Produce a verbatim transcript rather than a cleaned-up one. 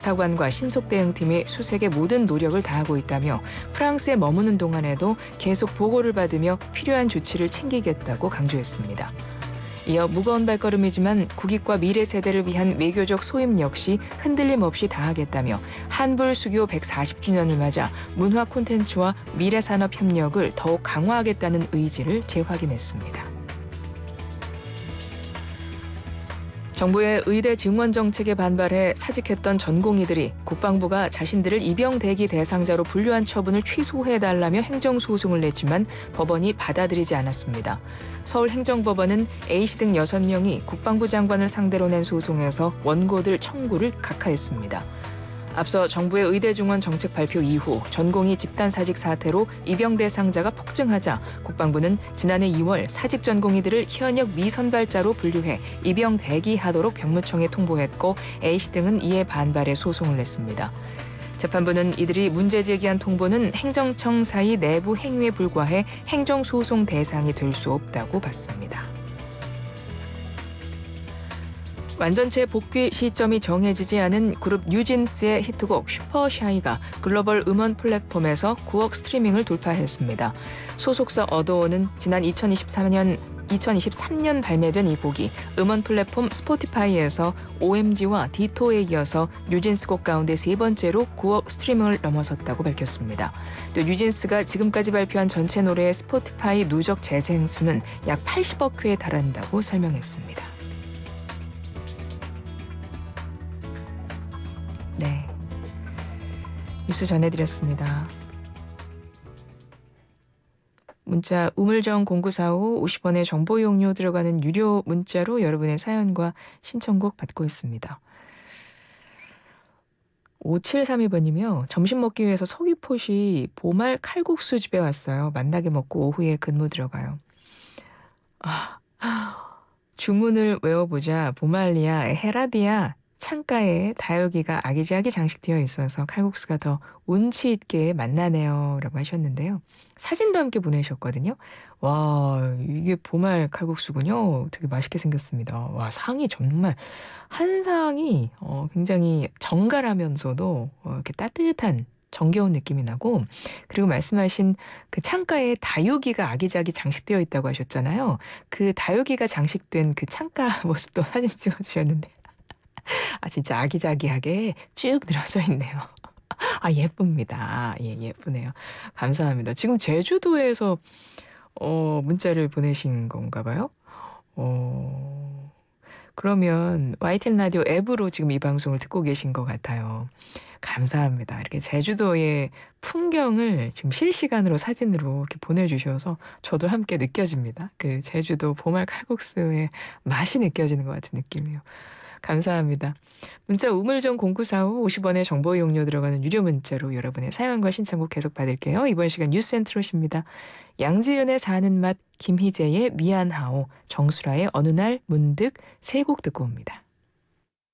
사관과 신속대응팀이 수색에 모든 노력을 다하고 있다며 프랑스에 머무는 동안에도 계속 보고를 받으며 필요한 조치를 챙기겠다고 강조했습니다. 이어 무거운 발걸음이지만 국익과 미래 세대를 위한 외교적 소임 역시 흔들림 없이 다하겠다며 한불 수교 백사십 주년을 맞아 문화 콘텐츠와 미래 산업 협력을 더욱 강화하겠다는 의지를 재확인했습니다. 정부의 의대 증원 정책에 반발해 사직했던 전공의들이 국방부가 자신들을 입영 대기 대상자로 분류한 처분을 취소해달라며 행정소송을 냈지만 법원이 받아들이지 않았습니다. 서울행정법원은 A씨 등 여섯 명이 국방부 장관을 상대로 낸 소송에서 원고들 청구를 각하했습니다. 앞서 정부의 의대 증원 정책 발표 이후 전공의 집단 사직 사태로 입영 대상자가 폭증하자 국방부는 지난해 이월 사직 전공의들을 현역 미선발자로 분류해 입영 대기하도록 병무청에 통보했고 A씨 등은 이에 반발해 소송을 냈습니다. 재판부는 이들이 문제 제기한 통보는 행정청 사이 내부 행위에 불과해 행정소송 대상이 될 수 없다고 봤습니다. 완전체 복귀 시점이 정해지지 않은 그룹 뉴진스의 히트곡 슈퍼샤이가 글로벌 음원 플랫폼에서 구억 스트리밍을 돌파했습니다. 소속사 어도어는 지난 이천이십삼 년, 이천이십삼 년 발매된 이 곡이 음원 플랫폼 스포티파이에서 오엠지와 디토에 이어서 뉴진스 곡 가운데 세 번째로 구억 스트리밍을 넘어섰다고 밝혔습니다. 또 뉴진스가 지금까지 발표한 전체 노래의 스포티파이 누적 재생 수는 약 팔십억 회에 달한다고 설명했습니다. 네, 뉴스 전해드렸습니다. 문자 우물정 공구사오 오십 원의 정보 이용료 들어가는 유료 문자로 여러분의 사연과 신청곡 받고 있습니다. 오칠삼이 번이며 점심 먹기 위해서 서귀포시 보말 칼국수 집에 왔어요. 만나게 먹고 오후에 근무 들어가요. 아, 주문을 외워보자 보말리아 헤라디아 창가에 다육이가 아기자기 장식되어 있어서 칼국수가 더 운치 있게 맛나네요 라고 하셨는데요. 사진도 함께 보내셨거든요. 와, 이게 보말 칼국수군요. 되게 맛있게 생겼습니다. 와, 상이 정말 한 상이 어, 굉장히 정갈하면서도 어, 이렇게 따뜻한 정겨운 느낌이 나고, 그리고 말씀하신 그 창가에 다육이가 아기자기 장식되어 있다고 하셨잖아요. 그 다육이가 장식된 그 창가 모습도 사진 찍어주셨는데 아, 진짜 아기자기하게 쭉 늘어져 있네요. 아, 예쁩니다. 예, 예쁘네요. 감사합니다. 지금 제주도에서 어, 문자를 보내신 건가 봐요. 어, 그러면 와이티엔 라디오 앱으로 지금 이 방송을 듣고 계신 것 같아요. 감사합니다. 이렇게 제주도의 풍경을 지금 실시간으로 사진으로 이렇게 보내주셔서 저도 함께 느껴집니다. 그 제주도 보말 칼국수의 맛이 느껴지는 것 같은 느낌이에요. 감사합니다. 문자 우물정 공구사오 오십 원의 정보 이용료 들어가는 유료 문자로 여러분의 사연과 신청곡 계속 받을게요. 이번 시간 뉴스 앤 트롯입니다. 양지은의 사는 맛, 김희재의 미안하오, 정수라의 어느 날 문득 세 곡 듣고 옵니다.